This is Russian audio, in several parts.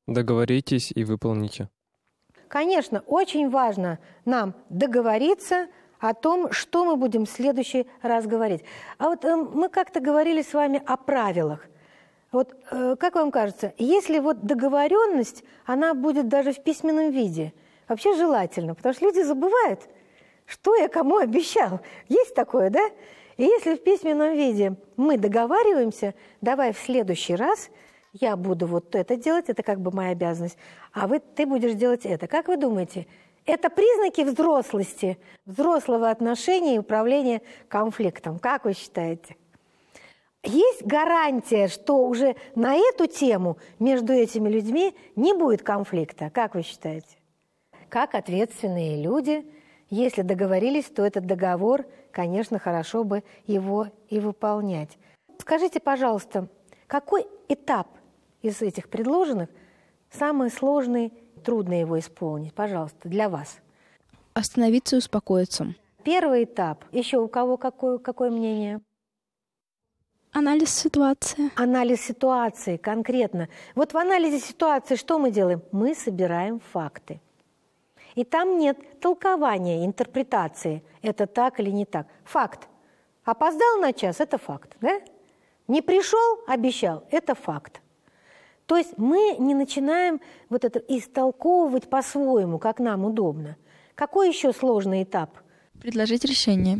Договоритесь и выполните. Конечно, очень важно нам договориться о том, что мы будем в следующий раз говорить. А вот мы как-то говорили с вами о правилах. Вот как вам кажется, если вот договоренность, она будет даже в письменном виде, вообще желательно, потому что люди забывают, что я кому обещал. Есть такое, да? И если в письменном виде мы договариваемся, давай в следующий раз я буду вот это делать, это как бы моя обязанность, а ты будешь делать это. Как вы думаете, это признаки взрослости, взрослого отношения и управления конфликтом? Как вы считаете? Есть гарантия, что уже на эту тему между этими людьми не будет конфликта? Как вы считаете? Как ответственные люди, если договорились, то этот договор, конечно, хорошо бы его и выполнять. Скажите, пожалуйста, какой этап из этих предложенных самый сложный, трудно его исполнить? Пожалуйста, для вас. Остановиться и успокоиться. Первый этап. Еще у кого какое мнение? Анализ ситуации. Анализ ситуации конкретно. Вот в анализе ситуации что мы делаем? Мы собираем факты. И там нет толкования, интерпретации. Это так или не так. Факт. Опоздал на час – это факт. Да? Не пришел, обещал – это факт. То есть мы не начинаем вот это истолковывать по-своему, как нам удобно. Какой еще сложный этап? Предложить решение.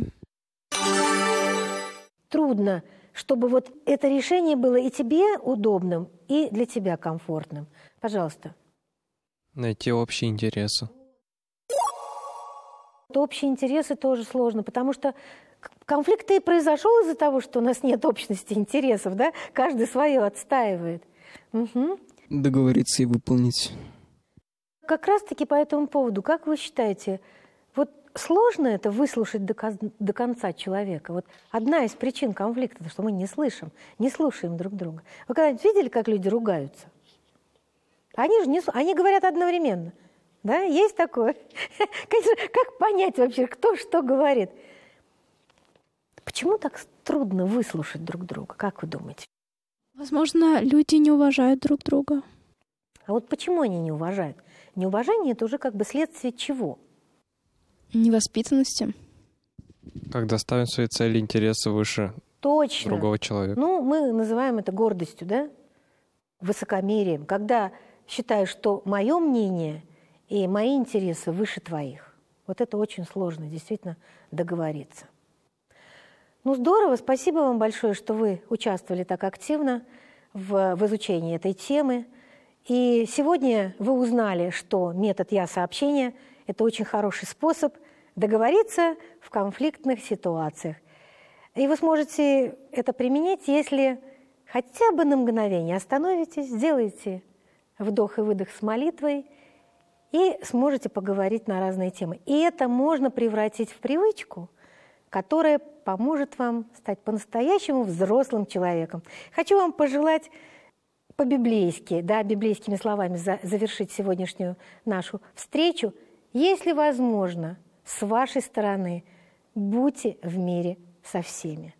Трудно, чтобы вот это решение было и тебе удобным, и для тебя комфортным. Пожалуйста. Найти общие интересы. Общие интересы тоже сложно, потому что конфликт и произошел из-за того, что у нас нет общности интересов, да? Каждый свое отстаивает. Угу. Договориться и выполнить. Как раз-таки по этому поводу, как вы считаете, вот сложно это выслушать до конца человека? Вот одна из причин конфликта, что мы не слушаем друг друга. Вы когда-нибудь видели, как люди ругаются? Они говорят одновременно. Да, есть такое? Конечно, как понять вообще, кто что говорит? Почему так трудно выслушать друг друга? Как вы думаете? Возможно, люди не уважают друг друга. А вот почему они не уважают? Неуважение – это уже как бы следствие чего? Невоспитанности. Когда ставим свои цели и интересы выше другого человека. Ну, мы называем это гордостью, да? Высокомерием. Когда считаешь, что мое мнение и мои интересы выше твоих. Вот это очень сложно, действительно, договориться. Ну, здорово, спасибо вам большое, что вы участвовали так активно в изучении этой темы. И сегодня вы узнали, что метод «я-сообщение» – это очень хороший способ договориться в конфликтных ситуациях. И вы сможете это применить, если хотя бы на мгновение остановитесь, сделаете вдох и выдох с молитвой и сможете поговорить на разные темы. И это можно превратить в привычку, которая поможет вам стать по-настоящему взрослым человеком. Хочу вам пожелать по-библейски, да, библейскими словами завершить сегодняшнюю нашу встречу. Если возможно, с вашей стороны, будьте в мире со всеми.